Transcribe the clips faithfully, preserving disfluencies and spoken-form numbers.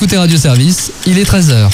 écoutez Radio Service, il est treize heures.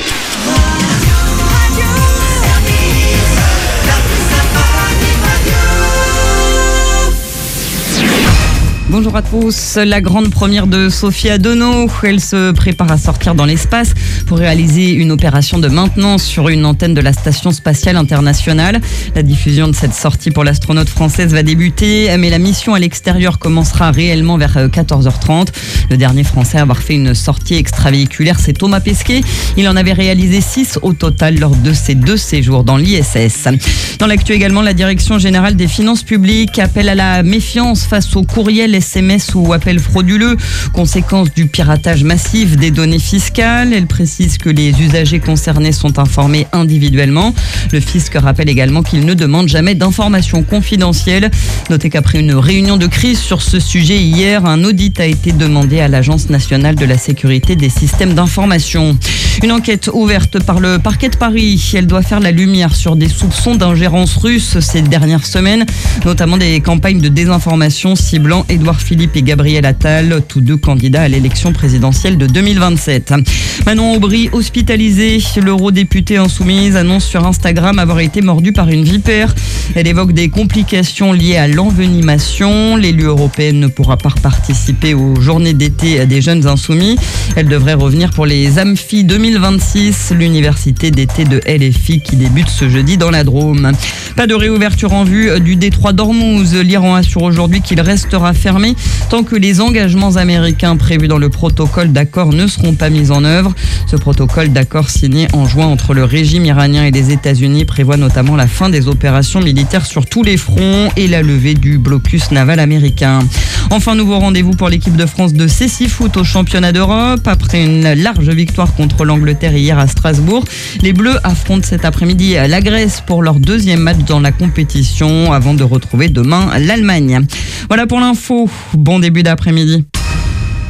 Bonjour à tous. La grande première de Sophie Adenau. Elle se prépare à sortir dans l'espace pour réaliser une opération de maintenance sur une antenne de la Station spatiale internationale. La diffusion de cette sortie pour l'astronaute française va débuter, mais la mission à l'extérieur commencera réellement vers quatorze heures trente. Le dernier Français à avoir fait une sortie extravéhiculaire, c'est Thomas Pesquet. Il en avait réalisé six au total lors de ses deux séjours dans l'I S S. Dans l'actu également, la Direction générale des finances publiques appelle à la méfiance face aux courriels, S M S ou appels frauduleux, conséquence du piratage massif des données fiscales. Elle précise que les usagers concernés sont informés individuellement. Le fisc rappelle également qu'il ne demande jamais d'informations confidentielles. Notez qu'après une réunion de crise sur ce sujet hier, un audit a été demandé à l'Agence nationale de la sécurité des systèmes d'information. Une enquête ouverte par le parquet de Paris. Elle doit faire la lumière sur des soupçons d'ingérence russe ces dernières semaines, notamment des campagnes de désinformation ciblant Édouard Philippe et Gabriel Attal, tous deux candidats à l'élection présidentielle de deux mille vingt-sept. Manon Aubry, hospitalisée, l'eurodéputée insoumise annonce sur Instagram avoir été mordue par une vipère. Elle évoque des complications liées à l'envenimation. L'élue européenne ne pourra pas participer aux journées d'été des jeunes insoumis. Elle devrait revenir pour les Amphi deux mille vingt-six, l'université d'été de L F I qui débute ce jeudi dans la Drôme. Pas de réouverture en vue du détroit d'Ormuz. L'Iran assure aujourd'hui qu'il restera fermé tant que les engagements américains prévus dans le protocole d'accord ne seront pas mis en œuvre. Ce protocole d'accord signé en juin entre le régime iranien et les États-Unis prévoit notamment la fin des opérations militaires sur tous les fronts et la levée du blocus naval américain. Enfin, nouveau rendez-vous pour l'équipe de France de cécifoot au championnat d'Europe. Après une large victoire contre l'Angleterre hier à Strasbourg, les Bleus affrontent cet après-midi la Grèce pour leur deuxième match dans la compétition avant de retrouver demain l'Allemagne. Voilà pour l'info. Bon début d'après-midi.